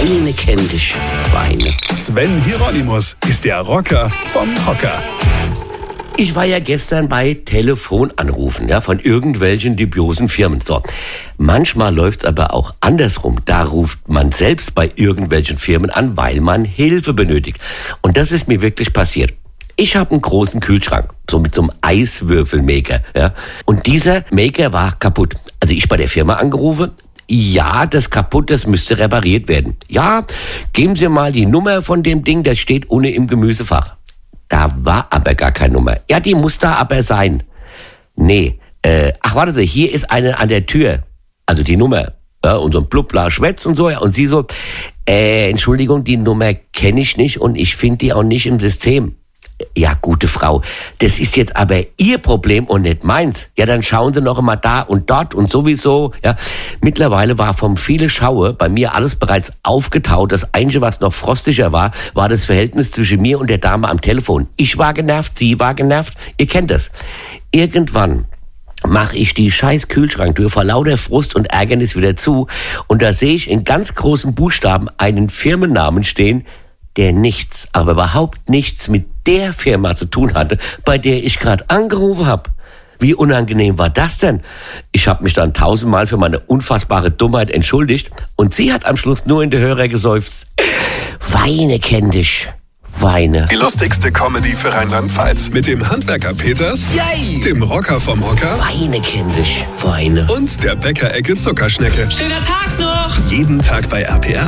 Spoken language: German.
Weine kenn dich, Weine. Sven Hieronymus ist der Rocker vom Hocker. Ich war ja gestern bei Telefonanrufen, ja, von irgendwelchen dubiosen Firmen. So. Manchmal läuft's aber auch andersrum. Da ruft man selbst bei irgendwelchen Firmen an, weil man Hilfe benötigt. Und das ist mir wirklich passiert. Ich habe einen großen Kühlschrank, so mit so einem Eiswürfelmaker, ja. Und dieser Maker war kaputt. Also ich bei der Firma angerufen. Ja, das kaputt, das müsste repariert werden. Ja, geben Sie mal die Nummer von dem Ding, das steht unten im Gemüsefach. Da war aber gar keine Nummer. Ja, die muss da aber sein. Nee, warten Sie, hier ist eine an der Tür. Also die Nummer. Ja, und so ein Blubla Schwätz und so. Ja. Und sie so, Entschuldigung, die Nummer kenne ich nicht und ich finde die auch nicht im System. Ja, gute Frau, das ist jetzt aber Ihr Problem und nicht meins. Ja, dann schauen Sie noch einmal da und dort und sowieso. Ja, mittlerweile war vom viele Schaue bei mir alles bereits aufgetaut. Das Einzige, was noch frostiger war, war das Verhältnis zwischen mir und der Dame am Telefon. Ich war genervt, sie war genervt. Ihr kennt es. Irgendwann mache ich die scheiß Kühlschranktür vor lauter Frust und Ärgernis wieder zu und da sehe ich in ganz großen Buchstaben einen Firmennamen stehen, der nichts, aber überhaupt nichts mit der Firma zu tun hatte, bei der ich gerade angerufen habe. Wie unangenehm war das denn? Ich habe mich dann 1000-mal für meine unfassbare Dummheit entschuldigt und sie hat am Schluss nur in die Hörer geseufzt. Weine kenn dich, Weine. Die lustigste Comedy für Rheinland-Pfalz mit dem Handwerker Peters, Yay! dem Rocker vom Hocker Weine kenn dich, Weine. und der Bäckerecke Zuckerschnecke. Schöner Tag noch! Jeden Tag bei RPR